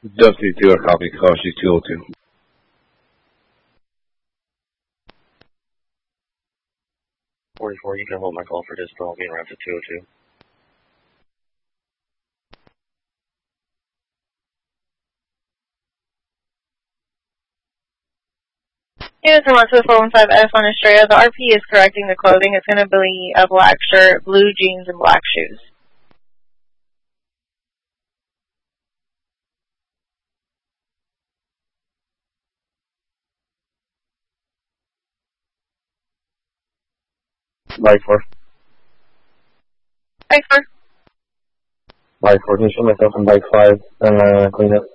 Dusty 2, a copy, Kashi 202. You can hold my call for Dispel. I'll be around to 202. Units in 415F on Estrella. The RP is correcting the clothing. It's going to be a black shirt, blue jeans, and black shoes. Bike 4. Bike 4. Bike 4, can you show myself on bike 5 and clean up?